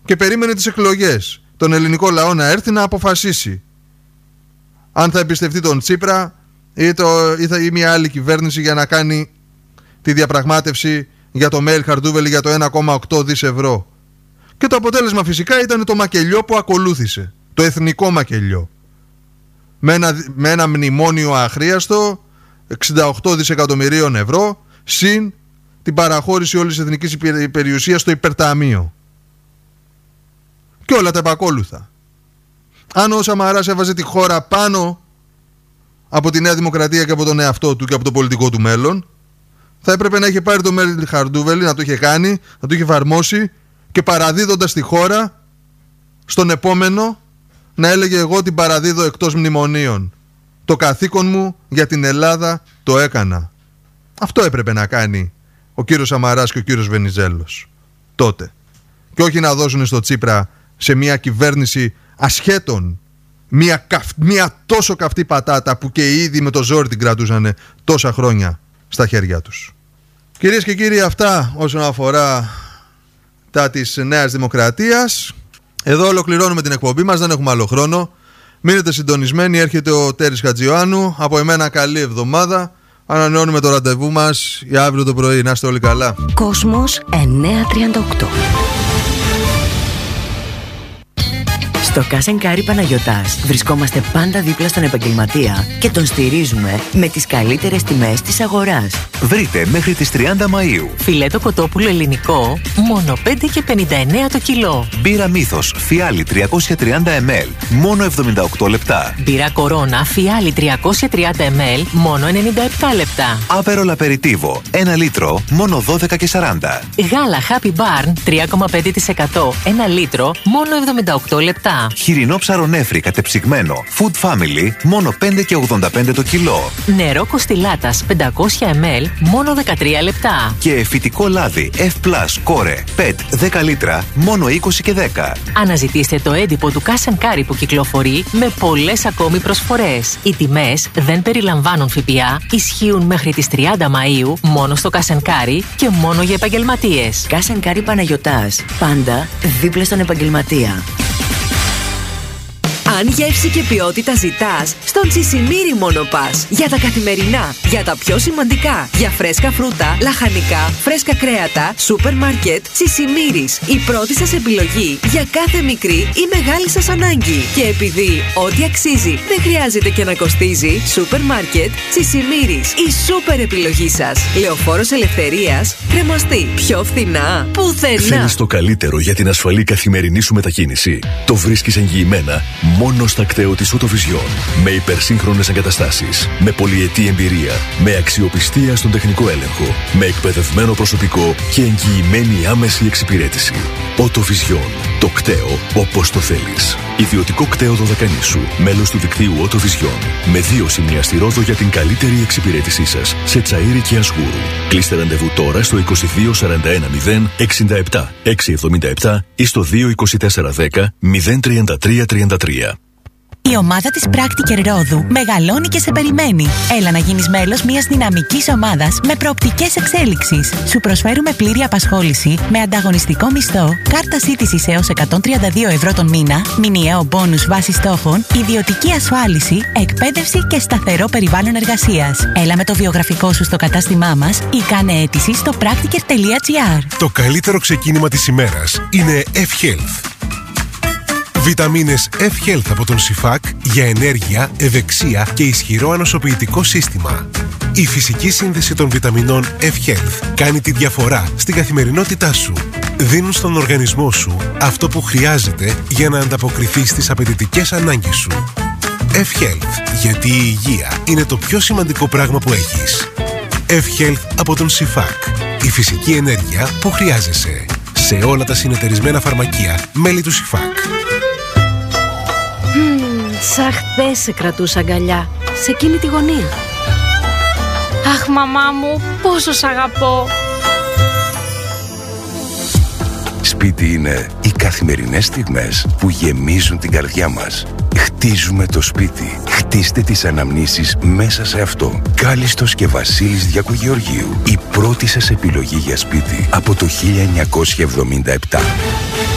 και περίμενε τις εκλογές, τον ελληνικό λαό να έρθει να αποφασίσει αν θα εμπιστευτεί τον Τσίπρα ή μια άλλη κυβέρνηση για να κάνει τη διαπραγμάτευση για το Μέιλ Χαρντούβελη για το 1,8 δις ευρώ. Και το αποτέλεσμα φυσικά ήταν το μακελιό που ακολούθησε, το εθνικό μακελιό, με ένα μνημόνιο αχρίαστο 68 δισεκατομμυρίων ευρώ συν την παραχώρηση όλης της εθνικής περιουσίας στο υπερταμείο και όλα τα επακόλουθα. Αν ο Σαμαράς έβαζε τη χώρα πάνω από τη Νέα Δημοκρατία και από τον εαυτό του και από το πολιτικό του μέλλον, θα έπρεπε να είχε πάρει το Μέιλ Χαρντούβελη, να το είχε κάνει, να το είχε εφαρμόσει και παραδίδοντας τη χώρα στον επόμενο να έλεγε εγώ την παραδίδω εκτός μνημονίων. Το καθήκον μου για την Ελλάδα το έκανα. Αυτό έπρεπε να κάνει ο κύριος Σαμαράς και ο κύριος Βενιζέλος τότε. Και όχι να δώσουν στο Τσίπρα σε μια κυβέρνηση ασχέτων μια τόσο καυτή πατάτα που και ήδη με το ζόρι την κρατούσαν τόσα χρόνια στα χέρια τους. Κυρίες και κύριοι, αυτά όσον αφορά τα της Νέας Δημοκρατίας. Εδώ ολοκληρώνουμε την εκπομπή μας, δεν έχουμε άλλο χρόνο. Μείνετε συντονισμένοι, έρχεται ο Τέρης Χατζιωάννου. Από εμένα καλή εβδομάδα. Ανανεώνουμε το ραντεβού μας για αύριο το πρωί. Να είστε όλοι καλά. Κόσμος 938. Στο Cash & Carry Παναγιωτάς βρισκόμαστε πάντα δίπλα στον επαγγελματία και τον στηρίζουμε με τις καλύτερες τιμές της αγοράς. Βρείτε μέχρι τις 30 Μαΐου φιλέτο κοτόπουλο ελληνικό μόνο 5,59 το κιλό. Μπύρα Μύθος φιάλι 330 ml μόνο 78 λεπτά. Μπύρα Κορώνα φιάλι 330 ml μόνο 97 λεπτά. Άπερολ Απεριτίβο 1 λίτρο μόνο 12,40. Γάλα Happy Barn 3,5% 1 λίτρο μόνο 78 λεπτά. Χοιρινό ψαρονέφρι κατεψυγμένο Food Family μόνο 5,85 το κιλό. Νερό Κοστιλάτας 500 ml μόνο 13 λεπτά. Και φυτικό λάδι F+ Core PET 10 λίτρα μόνο 20,10. Αναζητήστε το έντυπο του Cash & Carry που κυκλοφορεί με πολλές ακόμη προσφορές. Οι τιμές δεν περιλαμβάνουν ΦΠΑ, ισχύουν μέχρι τις 30 Μαΐου μόνο στο Cash & Carry και μόνο για επαγγελματίες. Cash & Carry Παναγιωτάς, πάντα δίπλα στον επαγγελματία. Αν γεύση και ποιότητα ζητάς, στον Τσισιμίρι μόνο πας. Για τα καθημερινά, για τα πιο σημαντικά, για φρέσκα φρούτα, λαχανικά, φρέσκα κρέατα, σούπερ μάρκετ, Τσισιμίρις. Η πρώτη σας επιλογή για κάθε μικρή ή μεγάλη σας ανάγκη. Και επειδή ό,τι αξίζει δεν χρειάζεται και να κοστίζει, σούπερ μάρκετ, Τσισιμίρις. Η σούπερ επιλογή σας. Λεωφόρος Ελευθερίας, Κρεμαστή. Πιο φθηνά, πουθενά. Θέλεις το καλύτερο για την ασφαλή καθημερινή σου μετακίνηση? Το βρίσκεις εγγυημένα μόνο στα κτέο της Autovision. Με υπερσύγχρονες εγκαταστάσεις, με πολυετή εμπειρία, με αξιοπιστία στον τεχνικό έλεγχο, με εκπαιδευμένο προσωπικό και εγγυημένη άμεση εξυπηρέτηση. Autovision. Το κτέο όπως το θέλεις. Ιδιωτικό κτέο Δωδεκανήσου. Μέλος του δικτύου Autovision. Με 2 σημεία στη Ρόδο για την καλύτερη εξυπηρέτησή σας. Σε Τσαΐρι και Ασγούρου. Κλείστε ραντεβού τώρα στο 22 41 0 67 677 ή στο 224 10 033 33. Η ομάδα της Practiker Ρόδου μεγαλώνει και σε περιμένει. Έλα να γίνεις μέλος μιας δυναμικής ομάδας με προοπτικές εξέλιξης. Σου προσφέρουμε πλήρη απασχόληση με ανταγωνιστικό μισθό, κάρτα σύντησης έως 132 ευρώ τον μήνα, μηνιαίο μπόνους βάση στόχων, ιδιωτική ασφάλιση, εκπαίδευση και σταθερό περιβάλλον εργασίας. Έλα με το βιογραφικό σου στο κατάστημά μας ή κάνε αίτηση στο practiker.gr. Το καλύτερο ξεκίνημα της ημέρας είναι F-Health. Βιταμίνες F-Health από τον ΣΥΦΑΚ για ενέργεια, ευεξία και ισχυρό ανοσοποιητικό σύστημα. Η φυσική σύνδεση των βιταμινών F-Health κάνει τη διαφορά στην καθημερινότητά σου. Δίνουν στον οργανισμό σου αυτό που χρειάζεται για να ανταποκριθεί στις απαιτητικές ανάγκες σου. F-Health, γιατί η υγεία είναι το πιο σημαντικό πράγμα που έχεις. F-Health από τον ΣΥΦΑΚ. Η φυσική ενέργεια που χρειάζεσαι. Σε όλα τα συνεταιρισμένα φαρμακεία μέλη του ΣΥΦΑΚ. Σαν χθες σε κρατούσα αγκαλιά, σε εκείνη τη γωνία. Αχ, μαμά μου, πόσο σ' αγαπώ. Σπίτι είναι οι καθημερινές στιγμές που γεμίζουν την καρδιά μας. Χτίζουμε το σπίτι. Χτίστε τις αναμνήσεις μέσα σε αυτό. Κάλιστος και Βασίλης Διακογεωργίου. Η πρώτη σας επιλογή για σπίτι από το 1977.